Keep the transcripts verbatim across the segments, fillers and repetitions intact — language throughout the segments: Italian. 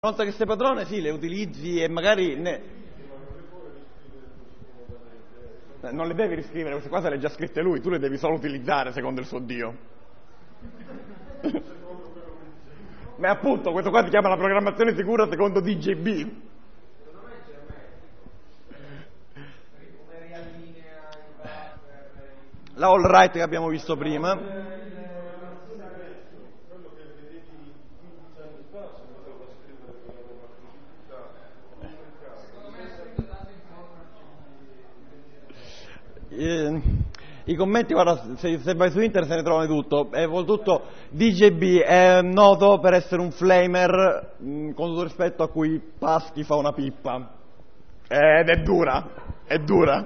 Una volta che sei padrone, sì, le utilizzi e magari ne... non le devi riscrivere, queste cose le ha già scritte lui, tu le devi solo utilizzare secondo il suo Dio. Ma appunto, questo qua si chiama la programmazione sicura secondo D J B. La all right che abbiamo visto prima. Eh, I commenti, guarda, se, se vai su internet se ne trovano tutto. È tutto D J B è noto per essere un flamer, mh, con tutto rispetto, a cui Paschi fa una pippa. Ed è dura, è dura.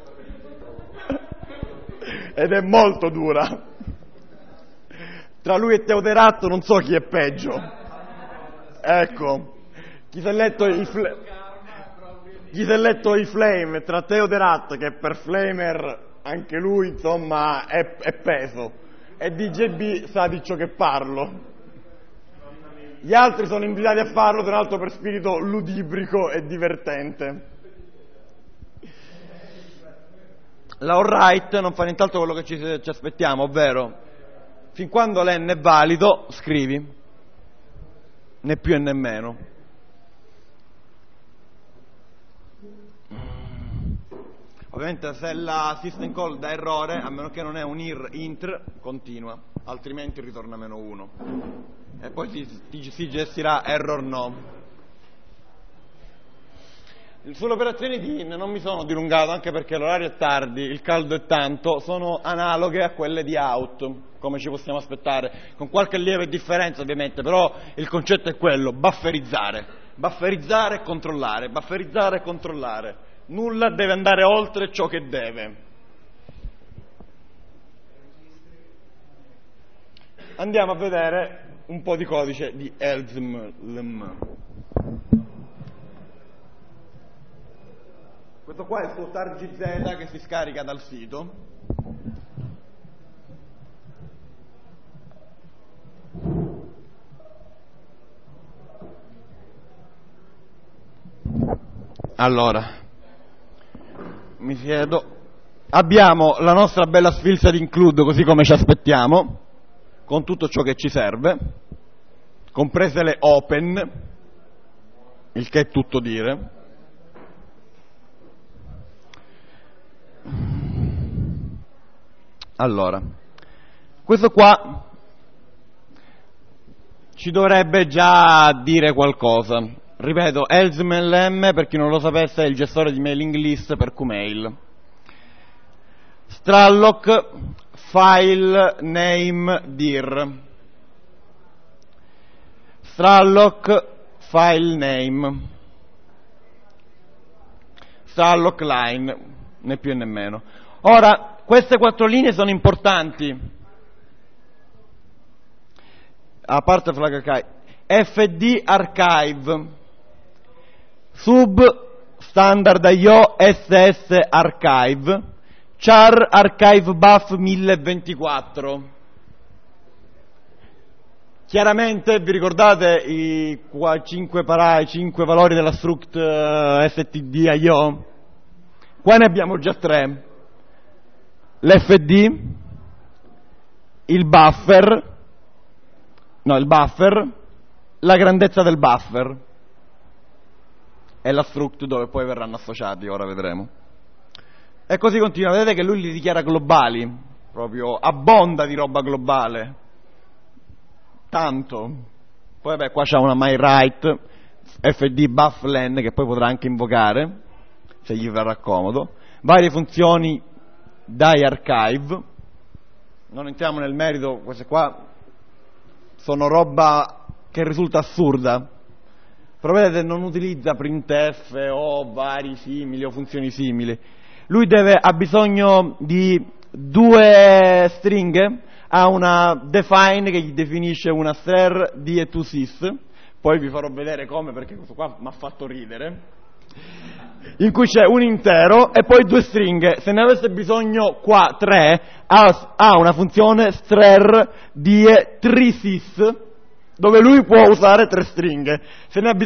Ed è molto dura. Tra lui e Teoderatto non so chi è peggio. Ecco, chi si è letto il fl- chi si è letto i Flame tra Teoderat, che per Flamer anche lui insomma è, è peso, e D J B sa di ciò che parlo. Gli altri sono invitati a farlo, tra l'altro per spirito ludibrico e divertente. La all right non fa nient'altro quello che ci, ci aspettiamo, ovvero fin quando l'N è valido scrivi, né più e né meno. Ovviamente se la system call dà errore, a meno che non è un ir int, continua, altrimenti ritorna meno uno. E poi si, si gestirà error no. Sulle operazioni di in non mi sono dilungato, anche perché l'orario è tardi, il caldo è tanto, sono analoghe a quelle di out, come ci possiamo aspettare, con qualche lieve differenza ovviamente, però il concetto è quello, bufferizzare, bufferizzare e controllare, bufferizzare e controllare. Nulla deve andare oltre ciò che deve. Andiamo a vedere un po' di codice di Elzmlm. Questo qua è il suo targz che si scarica dal sito. Allora, mi siedo. Abbiamo la nostra bella sfilza di include, così come ci aspettiamo, con tutto ciò che ci serve, comprese le open, il che è tutto dire. Allora, questo qua ci dovrebbe già dire qualcosa. Ripeto, Elzmlm, per chi non lo sapesse, è il gestore di mailing list per Qmail. Stralloc file name dir. Stralloc file name. Stralloc line, né più né meno. Ora, queste quattro linee sono importanti. A parte flag archive. fd archive. Sub standard I O S S archive, char archive buff mille ventiquattro. Chiaramente vi ricordate i cinque para, cinque valori della struct uh, std I O? Qua ne abbiamo già tre. L'fd, il buffer, no il buffer, la grandezza del buffer. E la struct dove poi verranno associati, ora vedremo. E così continua, vedete che lui li dichiara globali, proprio abbonda di roba globale, tanto. Poi vabbè, qua c'ha una myWrite, fd bufflen, che poi potrà anche invocare, se gli verrà comodo, varie funzioni die archive, non entriamo nel merito, queste qua sono roba che risulta assurda. Però vedete, non utilizza printf o vari simili o funzioni simili. Lui deve, ha bisogno di due stringhe, ha una define che gli definisce una str d e toSys, poi vi farò vedere come, perché questo qua mi ha fatto ridere, in cui c'è un intero e poi due stringhe. Se ne avesse bisogno qua tre, ha, ha una funzione str d e trisys, dove lui può usare tre stringhe. Se ne ha